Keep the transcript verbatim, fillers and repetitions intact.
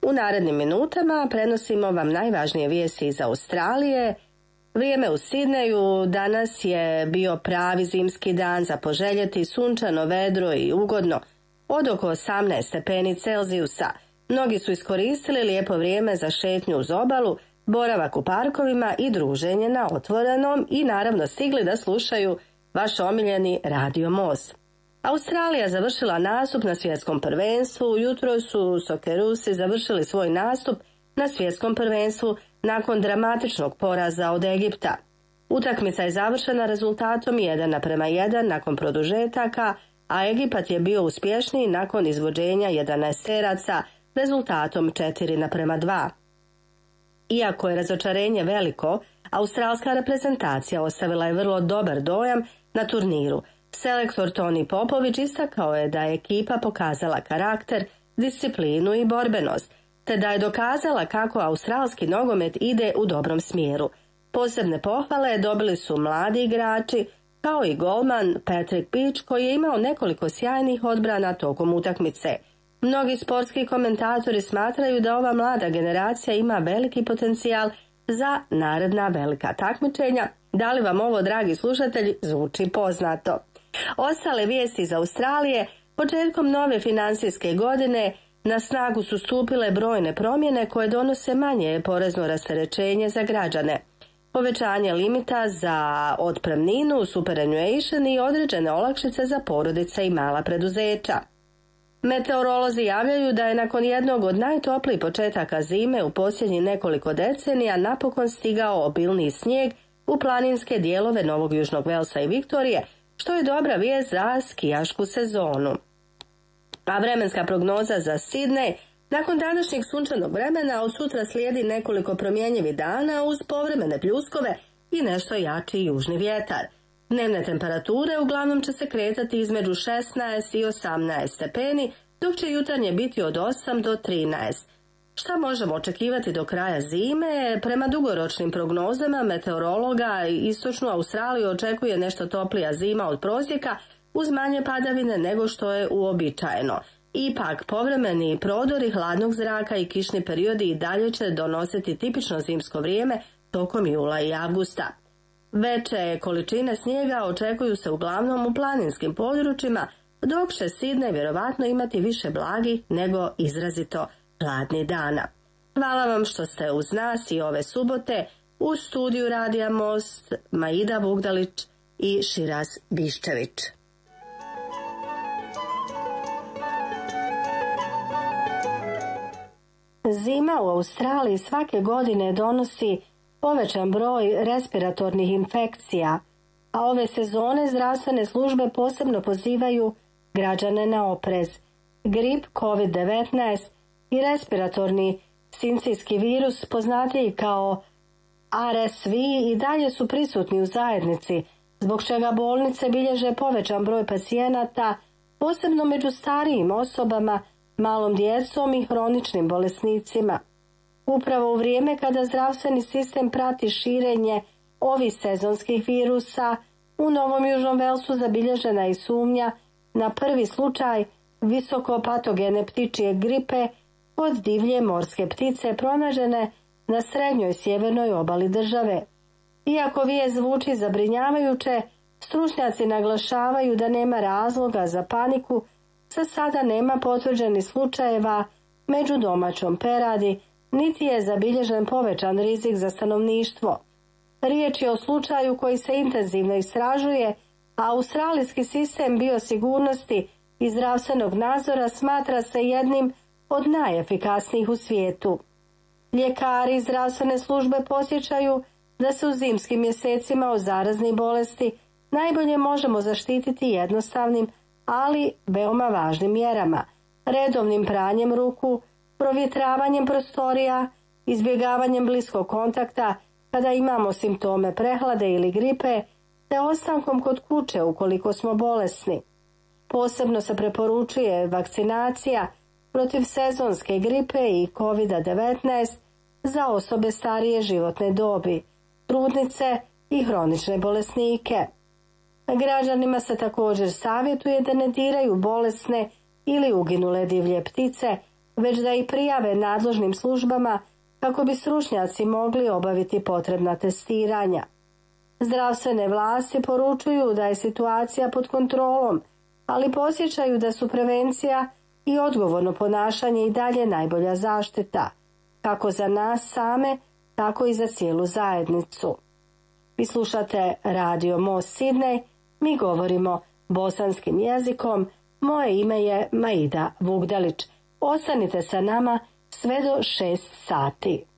U narednim minutama prenosimo vam najvažnije vijesti iz Australije. Vrijeme u Sidneju danas je bio pravi zimski dan, za poželjeti, sunčano, vedro i ugodno, od oko osamnaest stepeni Celzijusa. Mnogi su iskoristili lijepo vrijeme za šetnju uz obalu, boravak u parkovima i druženje na otvorenom i naravno stigli da slušaju vaš omiljeni Radio Moz. Australija završila nastup na svjetskom prvenstvu, jutro su Sokerusi završili svoj nastup na svjetskom prvenstvu nakon dramatičnog poraza od Egipta. Utakmica je završena rezultatom jedan naprema jedan nakon produžetaka, a Egipat je bio uspješniji nakon izvođenja jedanaesteraca rezultatom četiri naprema dva. Iako je razočarenje veliko, australska reprezentacija ostavila je vrlo dobar dojam na turniru. Selektor Toni Popović istakao je da je ekipa pokazala karakter, disciplinu i borbenost, te da je dokazala kako australski nogomet ide u dobrom smjeru. Posebne pohvale dobili su mladi igrači, kao i golman Patrick Beach, koji je imao nekoliko sjajnih odbrana tokom utakmice. Mnogi sportski komentatori smatraju da ova mlada generacija ima veliki potencijal za naredna velika takmičenja. Da li vam ovo, dragi slušatelji, zvuči poznato? Ostale vijesti iz Australije: početkom nove financijske godine na snagu su stupile brojne promjene koje donose manje porezno rasterećenje za građane. Povećanje limita za otpremninu, superannuation i određene olakšice za porodice i mala preduzeća. Meteorolozi javljaju da je nakon jednog od najtoplijih početaka zime u posljednjih nekoliko decenija napokon stigao obilni snijeg u planinske dijelove Novog Južnog Velsa i Viktorije, što je dobra vijest za skijašku sezonu. A vremenska prognoza za Sidnej: nakon današnjeg sunčanog vremena od sutra slijedi nekoliko promjenjivih dana uz povremene pljuskove i nešto jači južni vjetar. Dnevne temperature uglavnom će se kretati između šesnaest i osamnaest stepeni, dok će jutarnje biti od osam do trinaest. Šta možemo očekivati do kraja zime? Prema dugoročnim prognozama meteorologa istočnu Australiju očekuje nešto toplija zima od prosjeka uz manje padavine nego što je uobičajeno. Ipak, povremeni prodori hladnog zraka i kišni periodi i dalje će donositi tipično zimsko vrijeme tokom jula i avgusta. Veće količine snijega očekuju se uglavnom u planinskim područjima, dok će Sidnej vjerovatno imati više blagi nego izrazito hladni dana. Hvala vam što ste uz nas i ove subote. U studiju Radija Most Maida Vugdalić i Širaz Biščević. Zima u Australiji svake godine donosi povećan broj respiratornih infekcija, a ove sezone zdravstvene službe posebno pozivaju građane na oprez. Grip, kovid devetnaest i respiratorni sincijski virus, poznatiji kao R S V, i dalje su prisutni u zajednici, zbog čega bolnice bilježe povećan broj pacijenata, posebno među starijim osobama, malom djecom i hroničnim bolesnicima. Upravo u vrijeme kada zdravstveni sistem prati širenje ovih sezonskih virusa, u Novom Južnom Velsu zabilježena je sumnja na prvi slučaj visokopatogene ptičje gripe kod divlje morske ptice pronađene na srednjoj sjevernoj obali države. Iako vijest zvuči zabrinjavajuće, stručnjaci naglašavaju da nema razloga za paniku. Za sada nema potvrđenih slučajeva među domaćom peradi, niti je zabilježen povećan rizik za stanovništvo. Riječ je o slučaju koji se intenzivno istražuje, a australijski sistem biosigurnosti i zdravstvenog nadzora smatra se jednim od najefikasnijih u svijetu. Ljekari i zdravstvene službe podsjećaju da se u zimskim mjesecima od zaraznih bolesti najbolje možemo zaštititi jednostavnim, ali veoma važnim mjerama: redovnim pranjem ruku, provjetravanjem prostorija, izbjegavanjem bliskog kontakta kada imamo simptome prehlade ili gripe, te ostankom kod kuće ukoliko smo bolesni. Posebno se preporučuje vakcinacija protiv sezonske gripe i kovid devetnaest za osobe starije životne dobi, trudnice i hronične bolesnike. Građanima se također savjetuje da ne diraju bolesne ili uginule divlje ptice, već da ih prijave nadležnim službama kako bi stručnjaci mogli obaviti potrebna testiranja. Zdravstvene vlasti poručuju da je situacija pod kontrolom, ali podsjećaju da su prevencija i odgovorno ponašanje i dalje najbolja zaštita, kako za nas same, tako i za cijelu zajednicu. Vi slušate Radio Most Sidney, mi govorimo bosanskim jezikom, moje ime je Maida Vugdalić. Ostanite sa nama sve do šest sati.